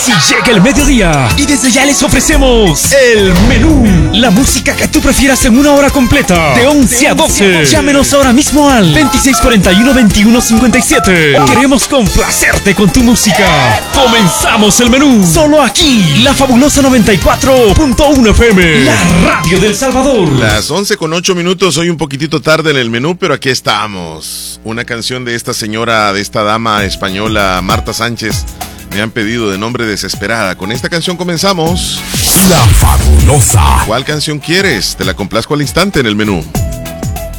Así llega el mediodía y desde ya les ofrecemos el menú. La música que tú prefieras en una hora completa, de 11 a 12. Llámenos ahora mismo al 2641-2157. Queremos complacerte con tu música. Comenzamos el menú. Solo aquí, la fabulosa 94.1 FM, la radio del Salvador. Las 11:08. Hoy un poquitito tarde en el menú, pero aquí estamos. Una canción de esta señora, de esta dama española, Marta Sánchez. Me han pedido de nombre Desesperada. Con esta canción comenzamos. La fabulosa. ¿Cuál canción quieres? Te la complazco al instante en el menú.